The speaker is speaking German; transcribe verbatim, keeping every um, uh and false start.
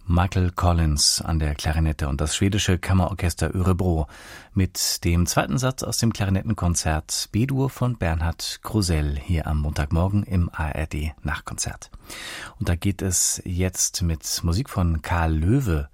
Michael Collins an der Klarinette und das schwedische Kammerorchester Örebro mit dem zweiten Satz aus dem Klarinettenkonzert B-Dur von Bernhard Krusell hier am Montagmorgen im A R D Nachtkonzert. Und da geht es jetzt mit Musik von Karl Löwe